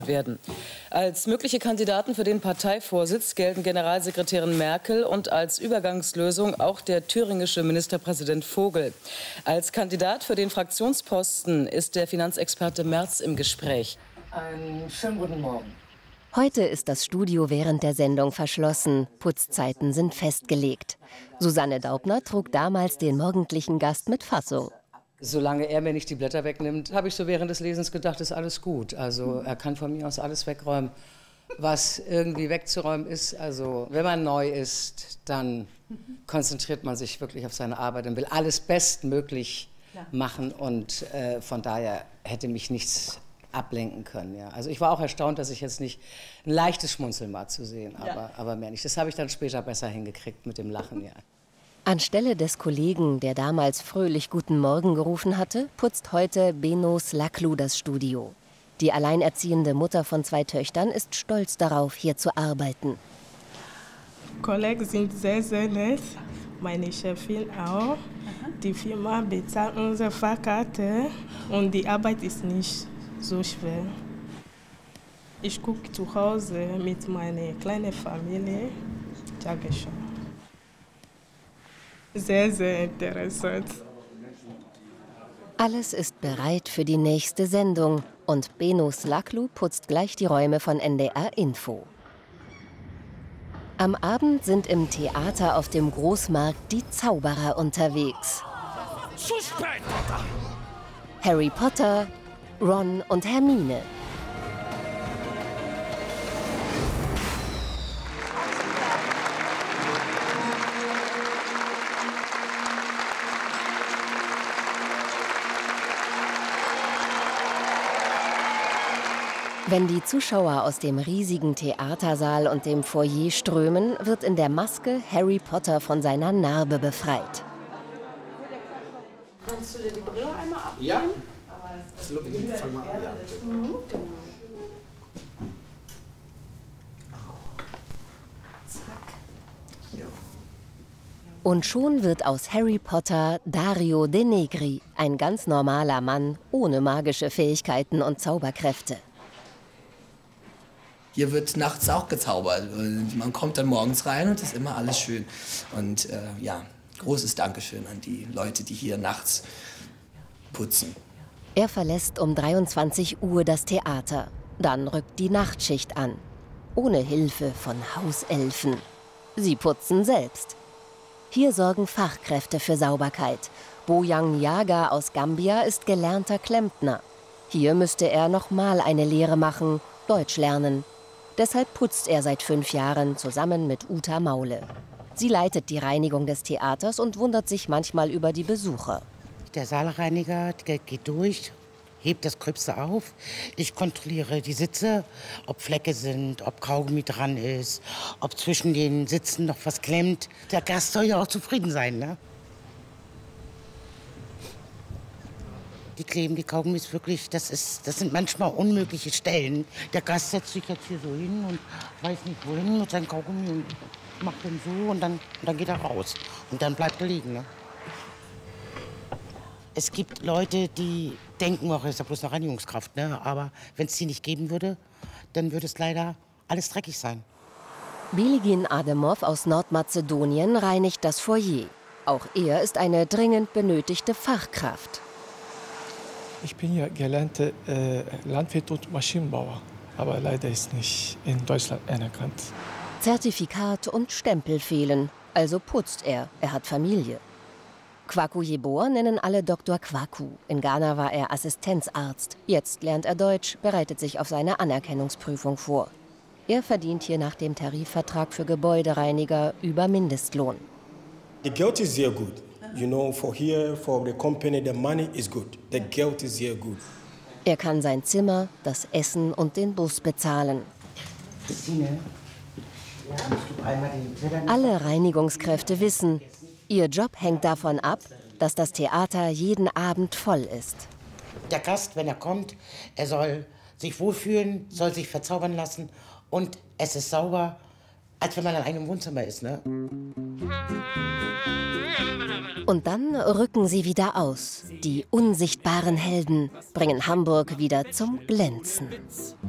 werden. Als mögliche Kandidaten für den Parteivorsitz gelten Generalsekretärin Merkel und als Übergangslösung auch der thüringische Ministerpräsident Vogel. Als Kandidat für den Fraktionsposten ist der Finanzexperte Merz im Gespräch. Einen schönen guten Morgen. Heute ist das Studio während der Sendung verschlossen. Putzzeiten sind festgelegt. Susanne Daubner trug damals den morgendlichen Gast mit Fassung. Solange er mir nicht die Blätter wegnimmt, habe ich so während des Lesens gedacht, ist alles gut. Also er kann von mir aus alles wegräumen, was irgendwie wegzuräumen ist. Also wenn man neu ist, dann konzentriert man sich wirklich auf seine Arbeit und will alles bestmöglich machen. Und von daher hätte mich nichts ablenken können. Ja. Also ich war auch erstaunt, dass ich jetzt nicht ein leichtes Schmunzeln war zu sehen, aber mehr nicht. Das habe ich dann später besser hingekriegt mit dem Lachen, ja. Anstelle des Kollegen, der damals fröhlich Guten Morgen gerufen hatte, putzt heute Benos Laklu das Studio. Die alleinerziehende Mutter von 2 Töchtern ist stolz darauf, hier zu arbeiten. Kollegen sind sehr, sehr nett. Meine Chefin auch. Die Firma bezahlt unsere Fahrkarte und die Arbeit ist nicht so schwer. Ich gucke zu Hause mit meiner kleinen Familie. Dankeschön. Sehr, sehr interessant. Alles ist bereit für die nächste Sendung und Benos Laklu putzt gleich die Räume von NDR Info. Am Abend sind im Theater auf dem Großmarkt die Zauberer unterwegs. Harry Potter, Ron und Hermine. Wenn die Zuschauer aus dem riesigen Theatersaal und dem Foyer strömen, wird in der Maske Harry Potter von seiner Narbe befreit. Kannst du dir die Brille einmal abnehmen? Ja. Fang mal an. Ja. Und schon wird aus Harry Potter Dario De Negri, ein ganz normaler Mann ohne magische Fähigkeiten und Zauberkräfte. Hier wird nachts auch gezaubert. Man kommt dann morgens rein und ist immer alles schön. Und ja, großes Dankeschön an die Leute, die hier nachts putzen. Er verlässt um 23 Uhr das Theater. Dann rückt die Nachtschicht an. Ohne Hilfe von Hauselfen. Sie putzen selbst. Hier sorgen Fachkräfte für Sauberkeit. Bojang Yaga aus Gambia ist gelernter Klempner. Hier müsste er nochmal eine Lehre machen, Deutsch lernen. Deshalb putzt er seit 5 Jahren zusammen mit Uta Maule. Sie leitet die Reinigung des Theaters und wundert sich manchmal über die Besucher. Der Saalreiniger geht durch, hebt das Gröbste auf. Ich kontrolliere die Sitze, ob Flecke sind, ob Kaugummi dran ist, ob zwischen den Sitzen noch was klemmt. Der Gast soll ja auch zufrieden sein, ne? Die kleben, die Kaugummis wirklich, das sind manchmal unmögliche Stellen. Der Gast setzt sich jetzt hier so hin und weiß nicht wohin mit seinem Kaugummi und macht den so und dann geht er raus. Und dann bleibt er liegen. Ne? Es gibt Leute, die denken, ach, ist ja bloß eine Reinigungskraft. Ne? Aber wenn es die nicht geben würde, dann würde es leider alles dreckig sein. Biligin Ademov aus Nordmazedonien reinigt das Foyer. Auch er ist eine dringend benötigte Fachkraft. Ich bin ja gelernter Landwirt und Maschinenbauer, aber leider ist nicht in Deutschland anerkannt. Zertifikat und Stempel fehlen, also putzt er. Er hat Familie. Kwaku Yeboah nennen alle Dr. Kwaku. In Ghana war er Assistenzarzt. Jetzt lernt er Deutsch, bereitet sich auf seine Anerkennungsprüfung vor. Er verdient hier nach dem Tarifvertrag für Gebäudereiniger über Mindestlohn. The Geld is sehr gut. You know, for the company, the money is good. The Geld is sehr gut. Er kann sein Zimmer, das Essen und den Bus bezahlen. Alle Reinigungskräfte wissen, ihr Job hängt davon ab, dass das Theater jeden Abend voll ist. Der Gast, wenn er kommt, er soll sich wohlfühlen, soll sich verzaubern lassen und es ist sauber, als wenn man in einem Wohnzimmer ist. Ne? Und dann rücken sie wieder aus. Die unsichtbaren Helden bringen Hamburg wieder zum Glänzen.